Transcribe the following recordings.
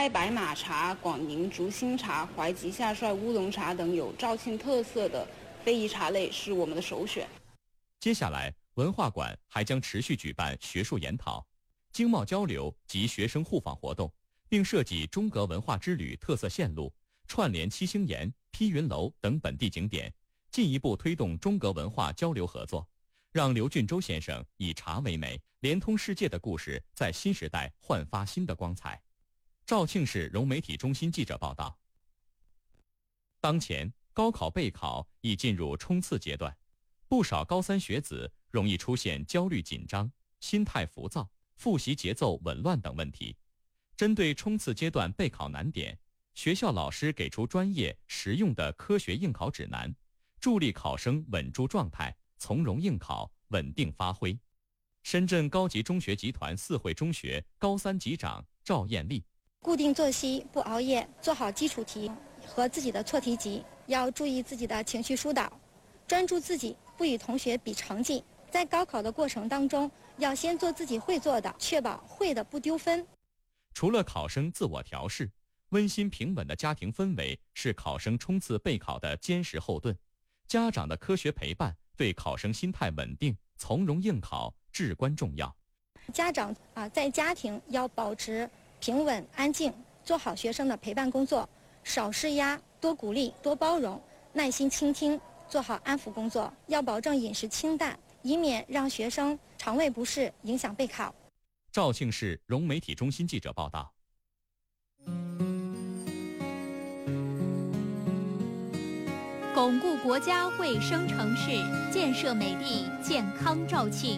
开白马茶、广宁竹心茶、淮吉下帅乌龙茶等有肇庆特色的非遗茶类是我们的首选。 接下来，文化馆还将持续举办学术研讨、经贸交流及学生互访活动，并设计中格文化之旅特色线路，串联七星岩、披云楼等本地景点，进一步推动中格文化交流合作，让刘俊洲先生以茶为媒，连通世界的故事在新时代焕发新的光彩。肇庆市融媒体中心记者报道。当前高考备考已进入冲刺阶段，不少高三学子容易出现焦虑紧张、心态浮躁、复习节奏紊乱等问题。针对冲刺阶段备考难点，学校老师给出专业实用的科学应考指南，助力考生稳住状态，从容应考，稳定发挥。深圳高级中学集团四惠中学高三级长赵艳丽： 固定作息，不熬夜，做好基础题和自己的错题集，要注意自己的情绪疏导，专注自己，不与同学比成绩。在高考的过程当中，要先做自己会做的，确保会的不丢分。 除了考生自我调试，温馨平稳的家庭氛围是考生冲刺备考的坚实后盾。家长的科学陪伴对考生心态稳定、从容应考至关重要。 家长在家庭要保持平稳安静，做好学生的陪伴工作，少施压，多鼓励，多包容，耐心倾听，做好安抚工作。要保证饮食清淡，以免让学生肠胃不适影响备考。 肇庆市融媒体中心记者报道。 巩固国家卫生城市，建设美丽健康肇庆。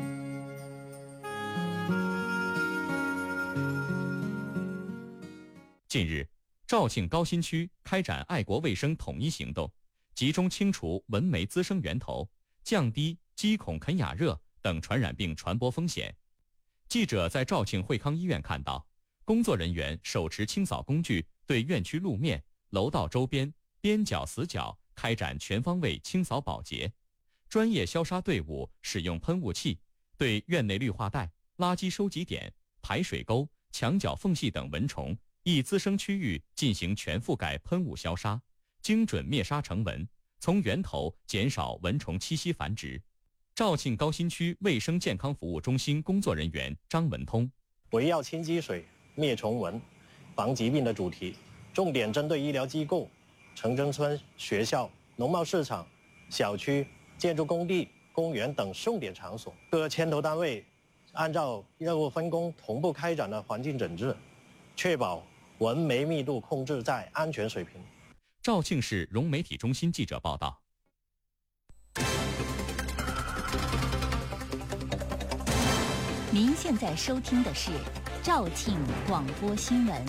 近日，肇庆高新区开展爱国卫生统一行动，集中清除蚊媒滋生源头，降低鸡孔肯雅热等传染病传播风险。记者在肇庆惠康医院看到，工作人员手持清扫工具，对院区路面、楼道周边、边角死角开展全方位清扫保洁。专业消杀队伍使用喷雾器，对院内绿化带、垃圾收集点、排水沟、墙角缝隙等蚊虫易滋生区域进行全覆盖喷雾消杀，精准灭杀成蚊，从源头减少蚊虫栖息繁殖。肇庆高新区卫生健康服务中心工作人员张文通： 围绕清积水、灭虫蚊、防疾病的主题，重点针对医疗机构、城镇村、学校、农贸市场、小区、建筑工地、公园等重点场所，各牵头单位按照任务分工同步开展了环境整治，确保蚊媒密度控制在安全水平。 肇庆市融媒体中心记者报道。 您现在收听的是肇庆广播新闻。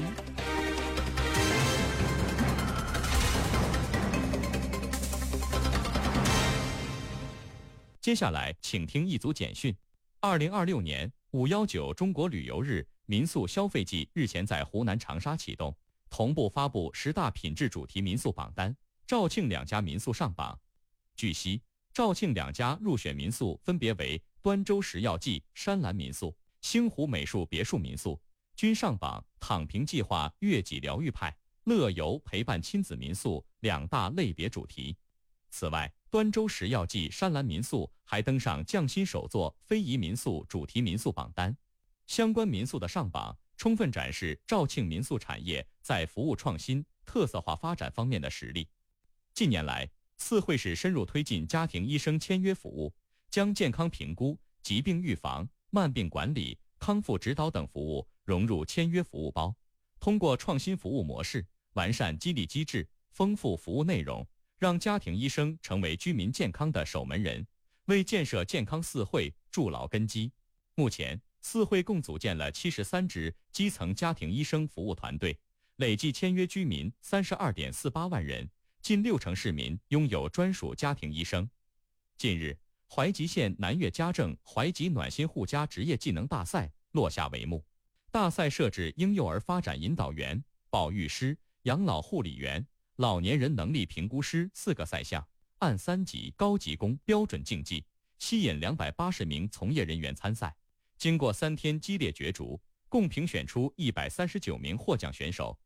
接下来，请听一组简讯。2026年519中国旅游日民宿消费季日前在湖南长沙启动，同步发布10大品质主题民宿榜单，肇庆2家民宿上榜。据悉，肇庆2家入选民宿分别为端州食药记山蓝民宿、星湖美术别墅民宿，均上榜躺平计划悦己疗愈派、乐游陪伴亲子民宿2大类别主题。此外，端州食药记山蓝民宿还登上匠心首座非遗民宿主题民宿榜单。相关民宿的上榜，充分展示肇庆民宿产业在服务创新、特色化发展方面的实力。近年来，四惠市深入推进家庭医生签约服务，将健康评估、疾病预防、慢病管理、康复指导等服务融入签约服务包，通过创新服务模式、完善激励机制、丰富服务内容，让家庭医生成为居民健康的守门人，为建设健康四惠筑牢根基。目前，四惠共组建了73支基层家庭医生服务团队，累计签约居民32.48万人，近60%市民拥有专属家庭医生。近日，淮吉县南岳家政淮吉暖心护家职业技能大赛落下帷幕。大赛设置婴幼儿发展引导员、保育师、养老护理员、老年人能力评估师4个赛项，按3级高级工标准竞技，吸引280名从业人员参赛。经过3天激烈角逐，共评选出139名获奖选手，